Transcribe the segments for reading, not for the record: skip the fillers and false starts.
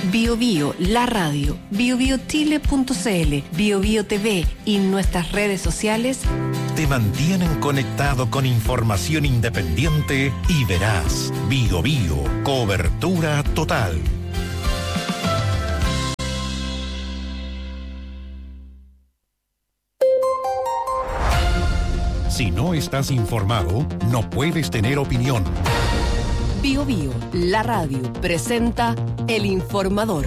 Bio Bio, la radio, biobiochile.cl, Bio Bio TV y nuestras redes sociales te mantienen conectado con información independiente y veraz. Bio Bio, cobertura total. Si no estás informado, no puedes tener opinión. Bio Bio, la radio, presenta El Informador.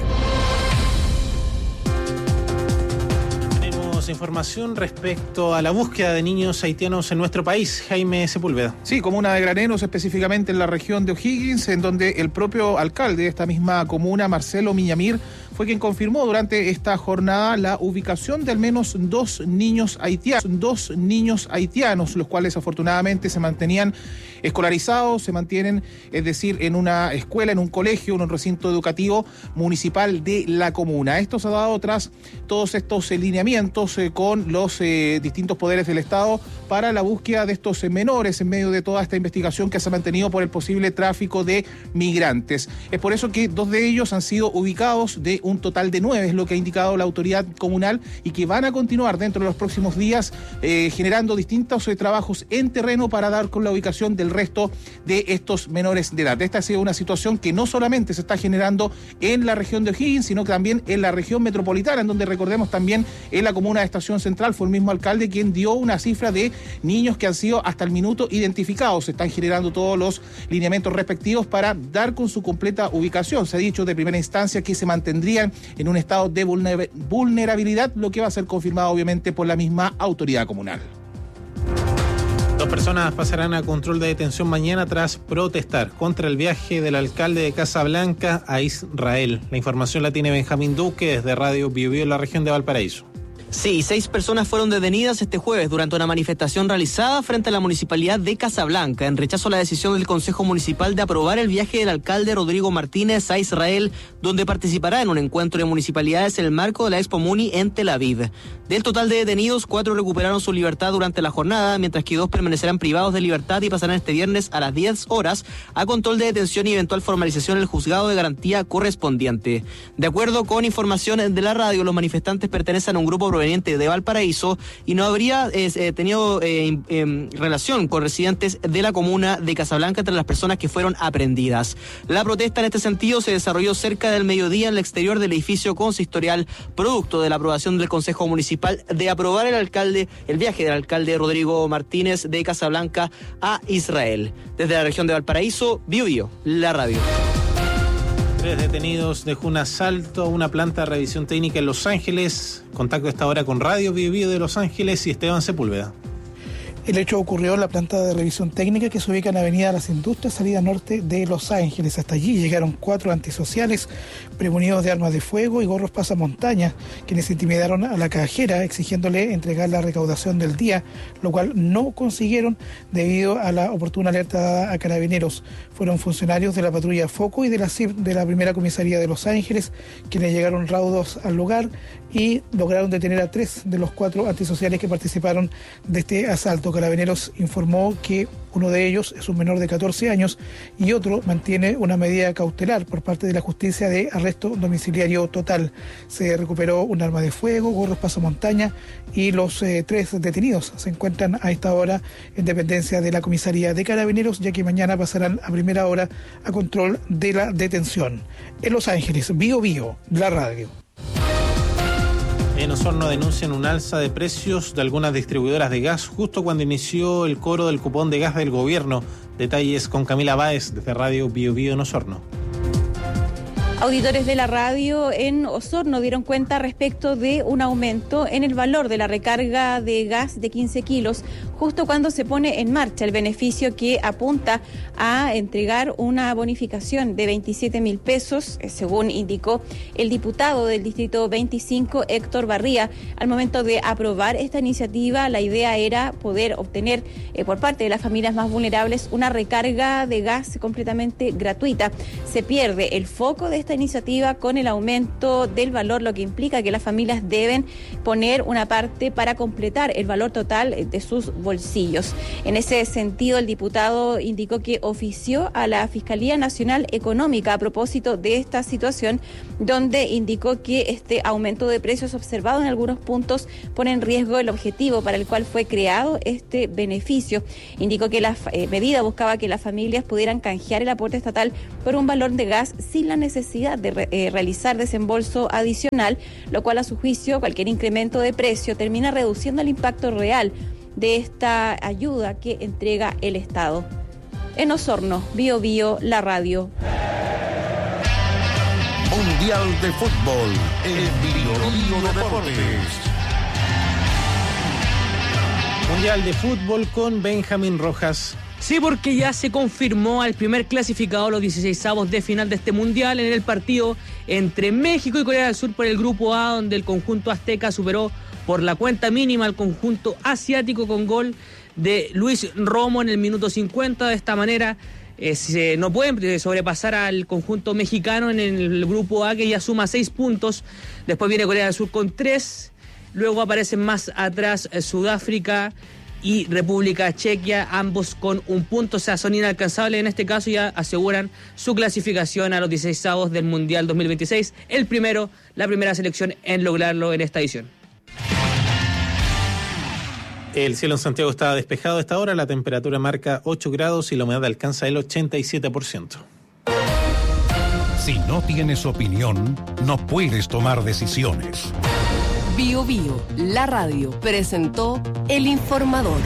Tenemos información respecto a la búsqueda de niños haitianos en nuestro país. Jaime Sepúlveda. Sí, comuna de Graneros, específicamente en la región de O'Higgins, en donde el propio alcalde de esta misma comuna, Marcelo Miñamir, fue quien confirmó durante esta jornada la ubicación de al menos dos niños haitianos, los cuales afortunadamente se mantenían escolarizados, se mantienen, es decir, en una escuela, en un colegio, en un recinto educativo municipal de la comuna. Esto se ha dado tras todos estos lineamientos con los distintos poderes del Estado para la búsqueda de estos menores en medio de toda esta investigación que se ha mantenido por el posible tráfico de migrantes. Es por eso que dos de ellos han sido ubicados, de un total de 9, es lo que ha indicado la autoridad comunal, y que van a continuar dentro de los próximos días generando distintos trabajos en terreno para dar con la ubicación del resto de estos menores de edad. Esta ha sido una situación que no solamente se está generando en la región de O'Higgins, sino que también en la región metropolitana, en donde recordemos también en la comuna de Estación Central fue el mismo alcalde quien dio una cifra de niños que han sido hasta el minuto identificados. Se están generando todos los lineamientos respectivos para dar con su completa ubicación. Se ha dicho de primera instancia que se mantendrían en un estado de vulnerabilidad, lo que va a ser confirmado obviamente por la misma autoridad comunal. 2 personas pasarán a control de detención mañana tras protestar contra el viaje del alcalde de Casablanca a Israel. La información la tiene Benjamín Duque desde Radio Bio Bio en la región de Valparaíso. Sí, 6 personas fueron detenidas este jueves durante una manifestación realizada frente a la municipalidad de Casablanca en rechazo a la decisión del Consejo Municipal de aprobar el viaje del alcalde Rodrigo Martínez a Israel, donde participará en un encuentro de municipalidades en el marco de la Expo Muni en Tel Aviv. Del total de detenidos, 4 recuperaron su libertad durante la jornada, mientras que 2 permanecerán privados de libertad y pasarán este viernes a las 10 horas a control de detención y eventual formalización en el juzgado de garantía correspondiente. De acuerdo con información de la radio, los manifestantes pertenecen a un grupo proveniente de Valparaíso y no habría tenido relación con residentes de la comuna de Casablanca entre las personas que fueron aprehendidas. La protesta en este sentido se desarrolló cerca del mediodía en el exterior del edificio consistorial, producto de la aprobación del Consejo Municipal de aprobar el viaje del alcalde Rodrigo Martínez de Casablanca a Israel. Desde la región de Valparaíso, Bio Bio, la radio. 3 detenidos dejó un asalto a una planta de revisión técnica en Los Ángeles. Contacto a esta hora con Radio Bio Bio de Los Ángeles y Esteban Sepúlveda. El hecho ocurrió en la planta de revisión técnica que se ubica en Avenida Las Industrias, salida norte de Los Ángeles. Hasta allí llegaron 4 antisociales premunidos de armas de fuego y gorros pasamontañas, quienes intimidaron a la cajera exigiéndole entregar la recaudación del día, lo cual no consiguieron debido a la oportuna alerta dada a Carabineros. Fueron funcionarios de la patrulla Foco y de la CIP de la primera comisaría de Los Ángeles quienes llegaron raudos al lugar y lograron detener a 3 de los 4 antisociales que participaron de este asalto. Carabineros informó que uno de ellos es un menor de 14 años y otro mantiene una medida cautelar por parte de la justicia de arresto domiciliario total. Se recuperó un arma de fuego, gorros pasamontaña y los 3 detenidos se encuentran a esta hora en dependencia de la comisaría de Carabineros, ya que mañana pasarán a primera hora a control de la detención. En Los Ángeles, Bio Bio, la radio. En Osorno denuncian un alza de precios de algunas distribuidoras de gas justo cuando inició el cobro del cupón de gas del gobierno. Detalles con Camila Báez desde Radio Bio Bio en Osorno. Auditores de la radio en Osorno dieron cuenta respecto de un aumento en el valor de la recarga de gas de 15 kilos, justo cuando se pone en marcha el beneficio que apunta a entregar una bonificación de 27.000 pesos, según indicó el diputado del Distrito 25, Héctor Barría. Al momento de aprobar esta iniciativa, la idea era poder obtener por parte de las familias más vulnerables una recarga de gas completamente gratuita. Se pierde el foco de esta iniciativa con el aumento del valor, lo que implica que las familias deben poner una parte para completar el valor total de sus bolsillos. En ese sentido, el diputado indicó que ofició a la Fiscalía Nacional Económica a propósito de esta situación, donde indicó que este aumento de precios observado en algunos puntos pone en riesgo el objetivo para el cual fue creado este beneficio. Indicó que la medida buscaba que las familias pudieran canjear el aporte estatal por un valor de gas sin la necesidad de realizar desembolso adicional, lo cual a su juicio cualquier incremento de precio termina reduciendo el impacto real de esta ayuda que entrega el Estado. En Osorno, Bío Bío, la radio. Mundial de Fútbol en Bío Bío Deportes. Mundial de Fútbol con Benjamín Rojas. Sí, porque ya se confirmó al primer clasificado a los 16avos de final de este Mundial en el partido entre México y Corea del Sur por el Grupo A, donde el conjunto azteca superó por la cuenta mínima al conjunto asiático con gol de Luis Romo en el minuto 50. De esta manera no pueden sobrepasar al conjunto mexicano en el Grupo A, que ya suma 6 puntos. Después viene Corea del Sur con 3. Luego aparecen más atrás Sudáfrica y República Chequia, ambos con 1 punto, o sea, son inalcanzables en este caso, ya aseguran su clasificación a los 16avos del Mundial 2026, la primera selección en lograrlo en esta edición. El cielo en Santiago está despejado a esta hora, la temperatura marca 8 grados y la humedad alcanza el 87%. Si no tienes opinión, no puedes tomar decisiones. Bío Bío, la radio, presentó El Informador.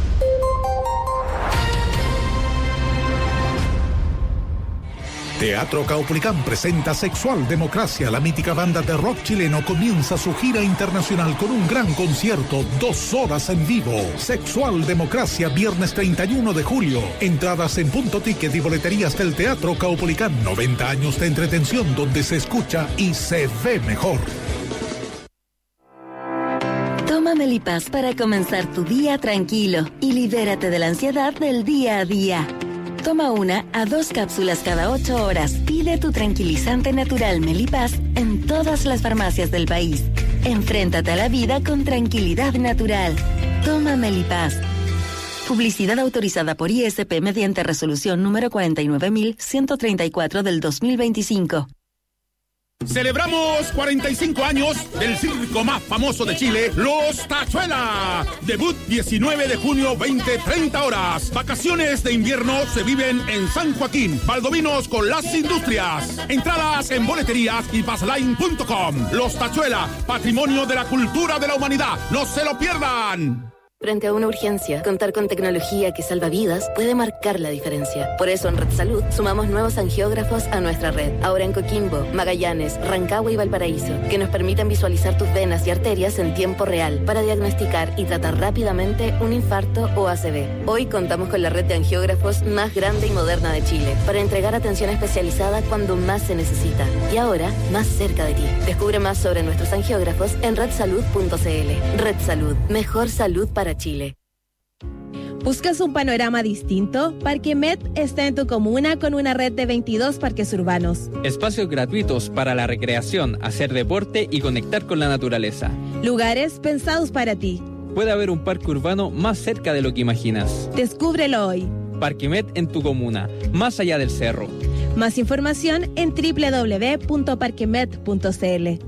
Teatro Caupolicán presenta Sexual Democracia. La mítica banda de rock chileno comienza su gira internacional con un gran concierto, 2 horas en vivo. Sexual Democracia, viernes 31 de julio. Entradas en Punto Ticket y boleterías del Teatro Caupolicán. 90 años de entretención donde se escucha y se ve mejor. Toma Melipaz para comenzar tu día tranquilo y libérate de la ansiedad del día a día. Toma 1 a 2 cápsulas cada 8 horas. Pide tu tranquilizante natural Melipaz en todas las farmacias del país. Enfréntate a la vida con tranquilidad natural. Toma Melipaz. Publicidad autorizada por ISP mediante resolución número 49.134 del 2025. Celebramos 45 años del circo más famoso de Chile, Los Tachuela. Debut 19 de junio, 20-30 horas. Vacaciones de invierno se viven en San Joaquín. Valdovinos con las industrias. Entradas en boleterías y passline.com. Los Tachuela, patrimonio de la cultura de la humanidad. ¡No se lo pierdan! Frente a una urgencia, contar con tecnología que salva vidas puede marcar la diferencia. Por eso en Red Salud sumamos nuevos angiógrafos a nuestra red. Ahora en Coquimbo, Magallanes, Rancagua y Valparaíso, que nos permiten visualizar tus venas y arterias en tiempo real para diagnosticar y tratar rápidamente un infarto o ACV. Hoy contamos con la red de angiógrafos más grande y moderna de Chile para entregar atención especializada cuando más se necesita. Y ahora, más cerca de ti. Descubre más sobre nuestros angiógrafos en redsalud.cl. Red Salud, mejor salud para Chile. ¿Buscas un panorama distinto? Parquemet está en tu comuna con una red de 22 parques urbanos. Espacios gratuitos para la recreación, hacer deporte y conectar con la naturaleza. Lugares pensados para ti. Puede haber un parque urbano más cerca de lo que imaginas. Descúbrelo hoy. Parquemet en tu comuna, más allá del cerro. Más información en www.parquemet.cl.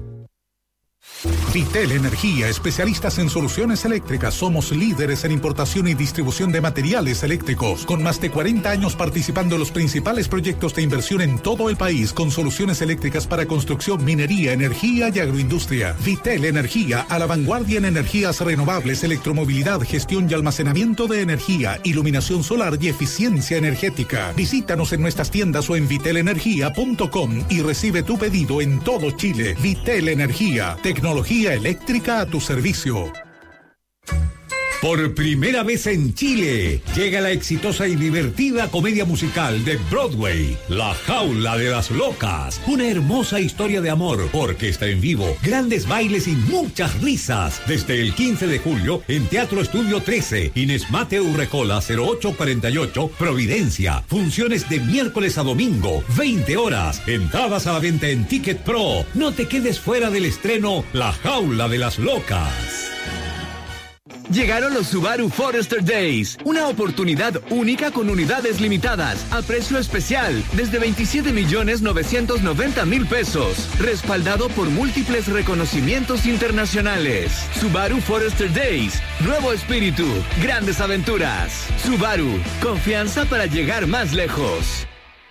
Vitel Energía, especialistas en soluciones eléctricas. Somos líderes en importación y distribución de materiales eléctricos, con más de 40 años participando en los principales proyectos de inversión en todo el país, con soluciones eléctricas para construcción, minería, energía y agroindustria. Vitel Energía, a la vanguardia en energías renovables, electromovilidad, gestión y almacenamiento de energía, iluminación solar y eficiencia energética. Visítanos en nuestras tiendas o en vitelenergia.com y recibe tu pedido en todo Chile. Vitel Energía, tecnología eléctrica a tu servicio. Por primera vez en Chile, llega la exitosa y divertida comedia musical de Broadway, La Jaula de las Locas. Una hermosa historia de amor, orquesta en vivo, grandes bailes y muchas risas. Desde el 15 de julio en Teatro Estudio 13, Inés Mateo Urrecola 0848, Providencia. Funciones de miércoles a domingo, 20 horas. Entradas a la venta en Ticket Pro. No te quedes fuera del estreno La Jaula de las Locas. Llegaron los Subaru Forester Days, una oportunidad única con unidades limitadas, a precio especial, desde 27.990.000 pesos, respaldado por múltiples reconocimientos internacionales. Subaru Forester Days, nuevo espíritu, grandes aventuras. Subaru, confianza para llegar más lejos.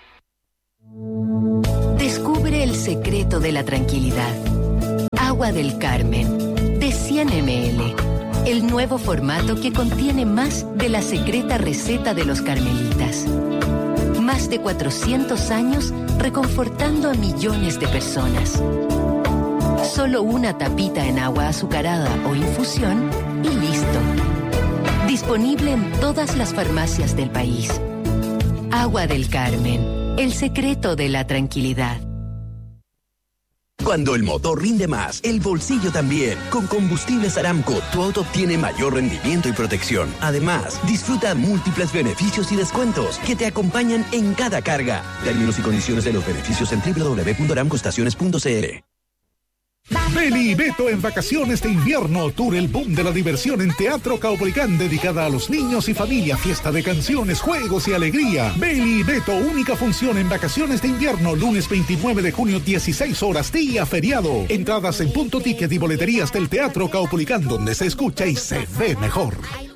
Descubre el secreto de la tranquilidad. Agua del Carmen, de 100 ml. El nuevo formato que contiene más de la secreta receta de los carmelitas. Más de 400 años reconfortando a millones de personas. Solo una tapita en agua azucarada o infusión y listo. Disponible en todas las farmacias del país. Agua del Carmen, el secreto de la tranquilidad. Cuando el motor rinde más, el bolsillo también. Con Combustibles Aramco, tu auto obtiene mayor rendimiento y protección. Además, disfruta múltiples beneficios y descuentos que te acompañan en cada carga. Términos y condiciones de los beneficios en www.aramcoestaciones.cl. Beli y Beto en vacaciones de invierno, tour el boom de la diversión en Teatro Caupolicán, dedicada a los niños y familia, fiesta de canciones, juegos y alegría. Beli y Beto, única función en vacaciones de invierno, lunes 29 de junio, 16 horas, día feriado. Entradas en Punto Ticket y boleterías del Teatro Caupolicán, donde se escucha y se ve mejor.